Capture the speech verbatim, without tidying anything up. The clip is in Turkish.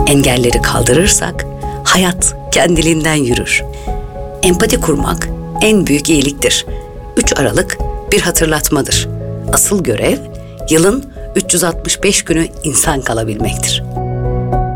Engelleri kaldırırsak hayat kendiliğinden yürür. Empati kurmak en büyük iyiliktir. üç Aralık bir hatırlatmadır. Asıl görev yılın üç yüz altmış beş günü insan kalabilmektir.